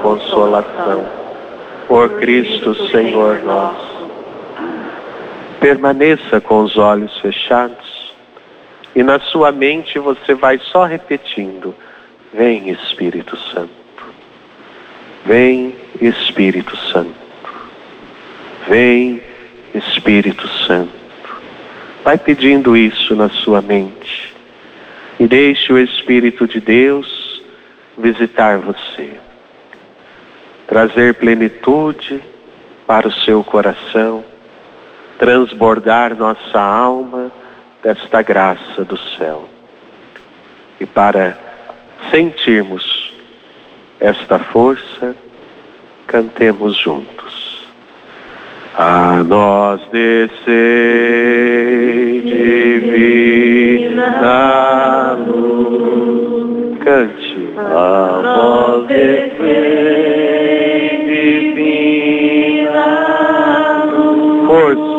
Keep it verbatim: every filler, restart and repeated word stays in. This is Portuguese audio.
consolação. Por Cristo Senhor nosso. Permaneça com os olhos fechados e na sua mente você vai só repetindo: vem Espírito Santo, vem Espírito Santo, vem Espírito Santo. Vai pedindo isso na sua mente e deixe o Espírito de Deus visitar você, trazer plenitude para o seu coração, transbordar nossa alma desta graça do céu. E para sentirmos esta força, cantemos juntos. A nós descei, divina luz. Cante. A nós descei, divina luz. Força.